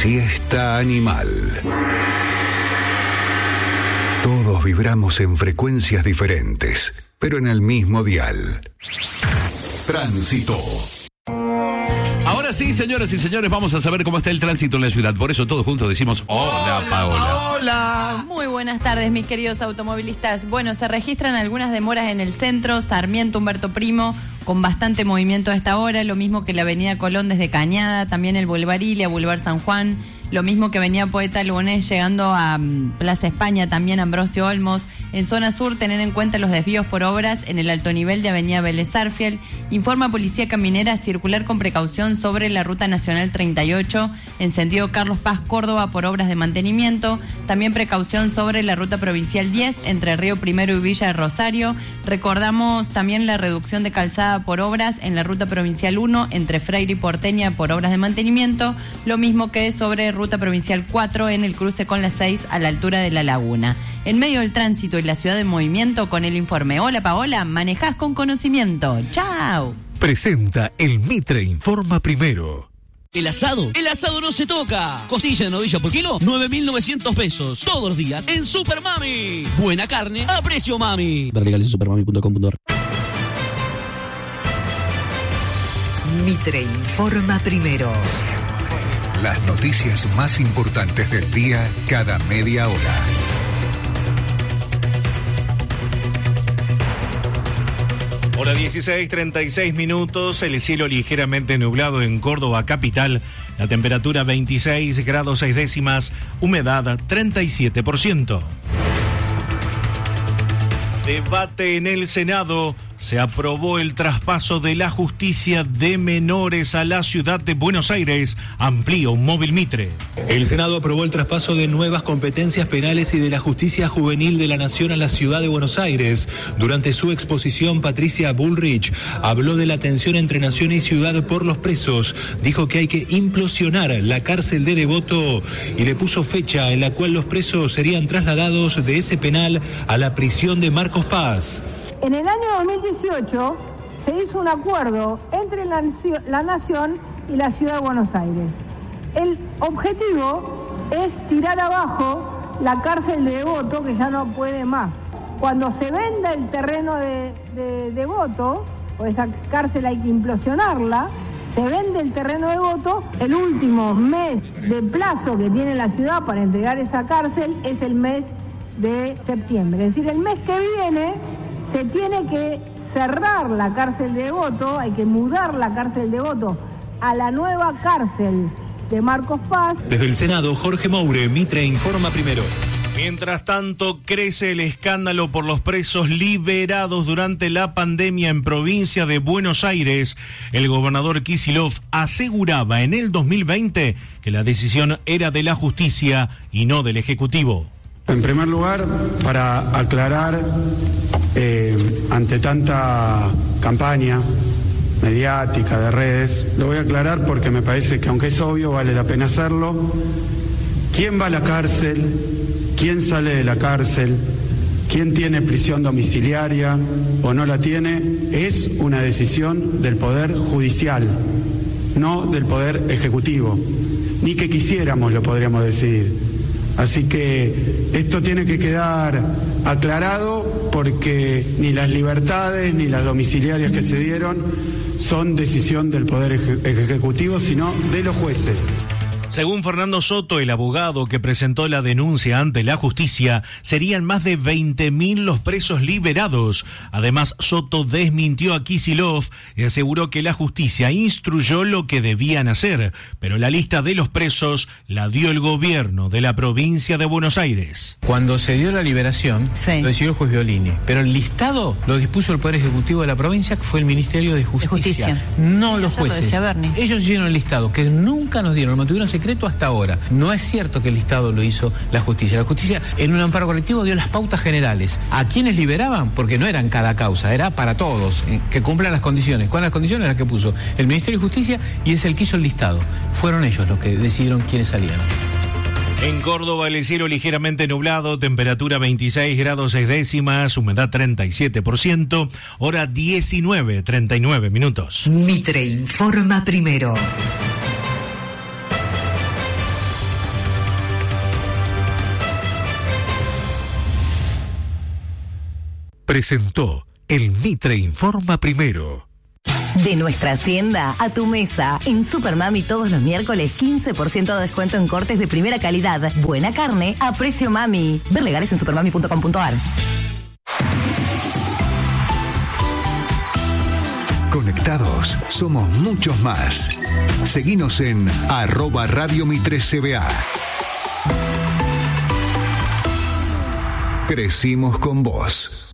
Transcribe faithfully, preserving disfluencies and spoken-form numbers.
Siesta animal. Todos vibramos en frecuencias diferentes, pero en el mismo dial. Tránsito. Ahora sí, señoras y señores, vamos a saber cómo está el tránsito en la ciudad. Por eso todos juntos decimos hola, hola Paola. Hola. Muy buenas tardes, mis queridos automovilistas. Bueno, se registran algunas demoras en el centro, Sarmiento, Humberto Primo, con bastante movimiento a esta hora, lo mismo que la avenida Colón desde Cañada, también el Boulevard Ilia, Boulevard San Juan, lo mismo que avenida Poeta Lugones llegando a um, Plaza España, también Ambrosio Olmos. En zona sur, tener en cuenta los desvíos por obras en el alto nivel de avenida Vélez Sarsfield. Informa Policía Caminera circular con precaución sobre la ruta nacional treinta y ocho en sentido Carlos Paz, Córdoba por obras de mantenimiento. También precaución sobre la ruta provincial diez entre Río Primero y Villa de Rosario. Recordamos también la reducción de calzada por obras en la ruta provincial uno entre Freire y Porteña por obras de mantenimiento. Lo mismo que sobre ruta provincial cuatro en el cruce con la seis a la altura de la laguna. En medio del tránsito y la ciudad en movimiento con el informe. Hola Paola, manejás con conocimiento. ¡Chao! Presenta el Mitre Informa Primero. El asado, el asado no se toca. Costilla de novilla por kilo, nueve mil novecientos pesos. Todos los días en Super Mami. Buena carne a precio mami. Ver legales en supermami punto com punto ar. Mitre Informa Primero. Las noticias más importantes del día cada media hora. Hora dieciséis, treinta y seis minutos, el cielo ligeramente nublado en Córdoba capital, la temperatura veintiséis grados seis décimas, humedad treinta y siete por ciento. Debate en el Senado. Se aprobó el traspaso de la justicia de menores a la ciudad de Buenos Aires. Amplía un móvil Mitre. El Senado aprobó el traspaso de nuevas competencias penales y de la justicia juvenil de la Nación a la ciudad de Buenos Aires. Durante su exposición, Patricia Bullrich habló de la tensión entre nación y ciudad por los presos. Dijo que hay que implosionar la cárcel de Devoto y le puso fecha en la cual los presos serían trasladados de ese penal a la prisión de Marcos Paz. En el año dos mil dieciocho se hizo un acuerdo entre la, la Nación y la Ciudad de Buenos Aires. El objetivo es tirar abajo la cárcel de Devoto, que ya no puede más. Cuando se venda el terreno de, de Devoto, o esa cárcel hay que implosionarla, se vende el terreno de Devoto, el último mes de plazo que tiene la ciudad para entregar esa cárcel es el mes de septiembre. Es decir, el mes que viene se tiene que cerrar la cárcel de Devoto, hay que mudar la cárcel de Devoto a la nueva cárcel de Marcos Paz. Desde el Senado, Jorge Moure, Mitre Informa Primero. Mientras tanto, crece el escándalo por los presos liberados durante la pandemia en provincia de Buenos Aires. El gobernador Kicillof aseguraba en el dos mil veinte que la decisión era de la justicia y no del Ejecutivo. En primer lugar, para aclarar, eh, ante tanta campaña mediática de redes, lo voy a aclarar porque me parece que aunque es obvio, vale la pena hacerlo. ¿Quién va a la cárcel? ¿Quién sale de la cárcel? ¿Quién tiene prisión domiciliaria o no la tiene? Es una decisión del Poder Judicial, no del Poder Ejecutivo. Ni que quisiéramos lo podríamos decir. Así que esto tiene que quedar aclarado porque ni las libertades ni las domiciliarias que se dieron son decisión del Poder Ejecutivo, sino de los jueces. Según Fernando Soto, el abogado que presentó la denuncia ante la justicia, serían más de veinte mil los presos liberados. Además, Soto desmintió a Kicillof y aseguró que la justicia instruyó lo que debían hacer, pero la lista de los presos la dio el gobierno de la provincia de Buenos Aires. Cuando se dio la liberación, sí, lo decidió el juez Violini, pero el listado lo dispuso el Poder Ejecutivo de la provincia, que fue el Ministerio de Justicia, de Justicia. No los jueces. Ellos hicieron el listado, que nunca nos dieron, lo mantuvieron secreto hasta ahora. No es cierto que el listado lo hizo la justicia. La justicia en un amparo colectivo dio las pautas generales. ¿A quiénes liberaban? Porque no eran cada causa, era para todos, eh, que cumplan las condiciones. ¿Cuáles las condiciones? Las que puso el Ministerio de Justicia y es el que hizo el listado. Fueron ellos los que decidieron quiénes salían. En Córdoba, el cielo ligeramente nublado, temperatura veintiséis grados seis décimas, humedad treinta y siete por ciento, hora diecinueve, treinta y nueve minutos. Mitre Informa Primero. presentó el Mitre Informa Primero. De nuestra hacienda a tu mesa. En Supermami todos los miércoles quince por ciento de descuento en cortes de primera calidad. Buena carne a precio mami. Ver legales en supermami punto com punto a r. Conectados somos muchos más. Seguinos en arroba Radio Mitre C B A. Crecimos con vos.